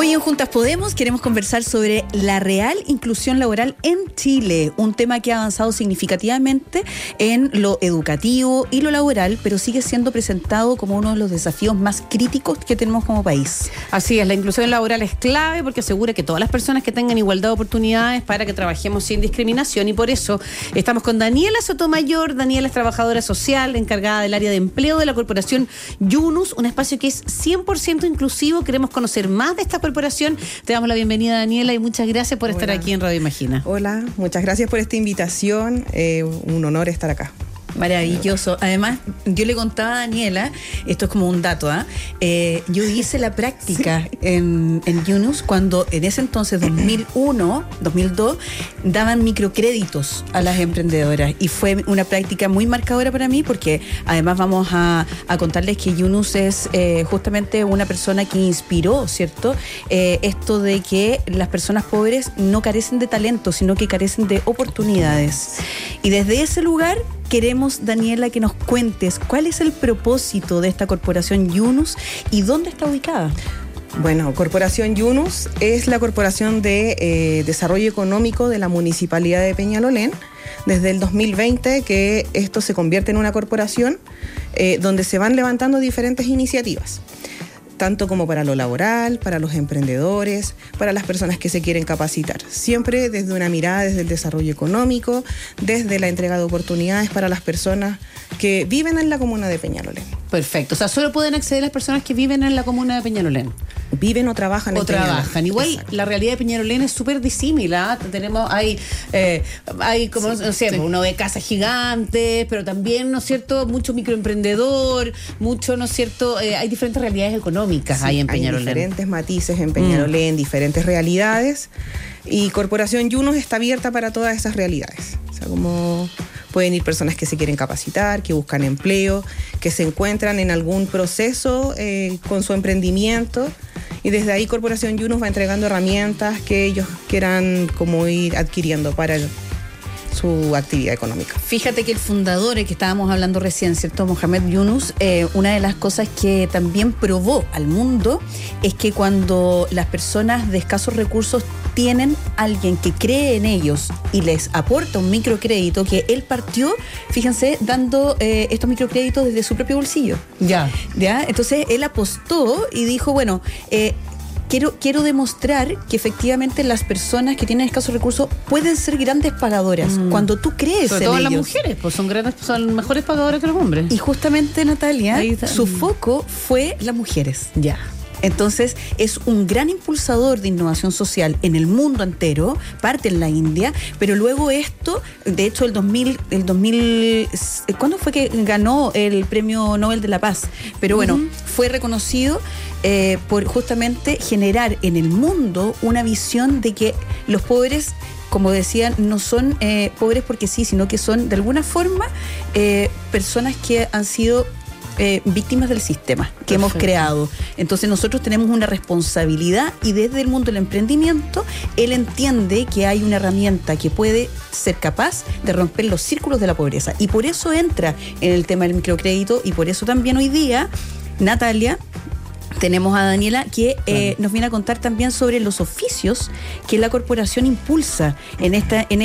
Hoy en Juntas Podemos queremos conversar sobre la real inclusión laboral en Chile, un tema que ha avanzado significativamente en lo educativo y lo laboral, pero sigue siendo presentado como uno de los desafíos más críticos que tenemos como país. Así es, la inclusión laboral es clave porque asegura que todas las personas que tengan igualdad de oportunidades para que trabajemos sin discriminación, y por eso estamos con Daniela Sotomayor. Daniela es trabajadora social, encargada del área de empleo de la corporación Yunus, un espacio que es 100% inclusivo. Queremos conocer más de esta corporación. Te damos la bienvenida, Daniela, y muchas gracias por estar aquí en Radio Imagina. Hola, muchas gracias por esta invitación. Un honor estar acá. Maravilloso. Además, yo le contaba a Daniela, esto es como un dato, yo hice la práctica en Yunus cuando en ese entonces, 2001, 2002, daban microcréditos a las emprendedoras, y fue una práctica muy marcadora para mí porque además vamos a contarles que Yunus es justamente una persona que inspiró, ¿cierto? Esto de que las personas pobres no carecen de talento, sino que carecen de oportunidades. Y desde ese lugar queremos, Daniela, que nos cuentes cuál es el propósito de esta corporación Yunus y dónde está ubicada. Bueno, Corporación Yunus es la corporación de desarrollo económico de la Municipalidad de Peñalolén. Desde el 2020 que esto se convierte en una corporación donde se van levantando diferentes iniciativas, tanto como para lo laboral, para los emprendedores, para las personas que se quieren capacitar. Siempre desde una mirada, desde el desarrollo económico, desde la entrega de oportunidades para las personas que viven en la comuna de Peñalolén. Perfecto. O sea, solo pueden acceder las personas que viven en la comuna de Peñalolén. Viven o trabajan en Peñalolén. Trabajan. Igual, exacto. La realidad de Peñalolén es súper disímil. Hay como, no sé, sí. Uno ve casas gigantes, pero también, ¿no es cierto?, mucho microemprendedor, mucho, ¿no es cierto?, hay diferentes realidades económicas, sí, ahí en Peñalolén. Hay diferentes matices en Peñalolén, diferentes realidades, y Corporación Yunus está abierta para todas esas realidades. O sea, como pueden ir personas que se quieren capacitar, que buscan empleo, que se encuentran en algún proceso con su emprendimiento, y desde ahí Corporación Yunus va entregando herramientas que ellos quieran como ir adquiriendo para su actividad económica. Fíjate que el fundador, el que estábamos hablando recién, ¿cierto?, Mohamed Yunus, una de las cosas que también probó al mundo es que cuando las personas de escasos recursos tienen alguien que cree en ellos y les aporta un microcrédito, que él partió, fíjense, dando estos microcréditos desde su propio bolsillo. ¿Ya? Entonces él apostó y dijo, bueno, Quiero demostrar que efectivamente las personas que tienen escasos recursos pueden ser grandes pagadoras cuando tú crees sobre en todo ellos. Las mujeres, pues son mejores pagadoras que los hombres. Y justamente, Natalia, su foco fue las mujeres. Ya. Entonces, es un gran impulsador de innovación social en el mundo entero, parte en la India, pero luego esto, de hecho, el 2000, ¿cuándo fue que ganó el Premio Nobel de la Paz? Pero bueno, fue reconocido por justamente generar en el mundo una visión de que los pobres, como decían, no son pobres porque sí, sino que son de alguna forma personas que han sido víctimas del sistema que hemos creado. Entonces nosotros tenemos una responsabilidad, y desde el mundo del emprendimiento él entiende que hay una herramienta que puede ser capaz de romper los círculos de la pobreza, y por eso entra en el tema del microcrédito, y por eso también hoy día, Natalia, tenemos a Daniela que nos viene a contar también sobre los oficios que la corporación impulsa en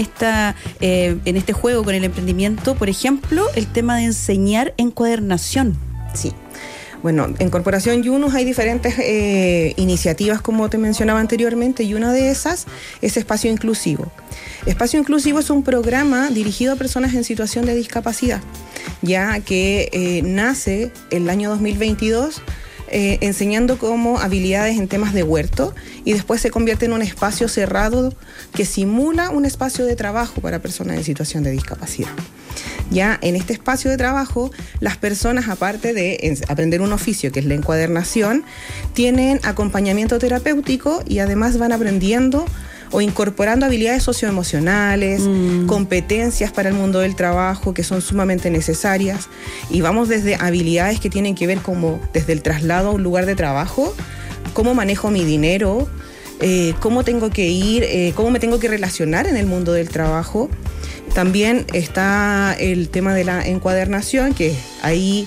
este juego con el emprendimiento. Por ejemplo, el tema de enseñar encuadernación. Sí. Bueno, en Corporación Yunus hay diferentes iniciativas, como te mencionaba anteriormente, y una de esas es Espacio Inclusivo. Espacio Inclusivo es un programa dirigido a personas en situación de discapacidad, ya que nace el año 2022 enseñando como habilidades en temas de huerto, y después se convierte en un espacio cerrado que simula un espacio de trabajo para personas en situación de discapacidad. Ya en este espacio de trabajo, las personas, aparte de aprender un oficio que es la encuadernación, tienen acompañamiento terapéutico y además van aprendiendo o incorporando habilidades socioemocionales, competencias para el mundo del trabajo que son sumamente necesarias, y vamos desde habilidades que tienen que ver como desde el traslado a un lugar de trabajo, cómo manejo mi dinero, cómo tengo que ir, cómo me tengo que relacionar en el mundo del trabajo. También está el tema de la encuadernación, que ahí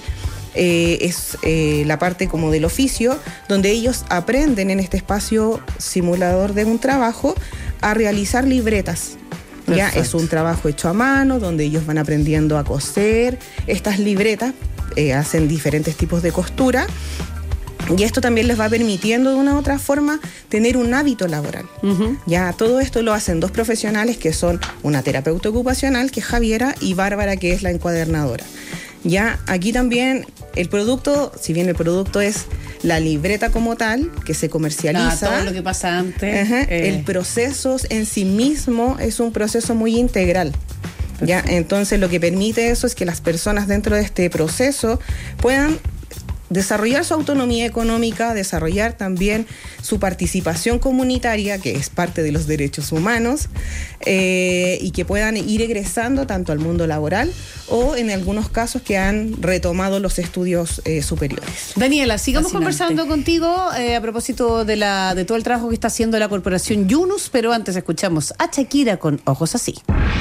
es la parte como del oficio, donde ellos aprenden en este espacio simulador de un trabajo a realizar libretas. Ya es un trabajo hecho a mano, donde ellos van aprendiendo a coser. Estas libretas hacen diferentes tipos de costura. Y esto también les va permitiendo de una u otra forma tener un hábito laboral. Ya todo esto lo hacen dos profesionales que son una terapeuta ocupacional, que es Javiera, y Bárbara, que es la encuadernadora. Ya aquí también el producto, si bien el producto es la libreta como tal, que se comercializa. Todo lo que pasa antes. El proceso en sí mismo es un proceso muy integral. ¿Ya? Entonces lo que permite eso es que las personas dentro de este proceso puedan desarrollar su autonomía económica, desarrollar también su participación comunitaria, que es parte de los derechos humanos, y que puedan ir egresando tanto al mundo laboral o en algunos casos que han retomado los estudios superiores. Daniela, sigamos Fascinante. conversando contigo a propósito de todo el trabajo que está haciendo la corporación Yunus, pero antes escuchamos a Shakira con Ojos Así.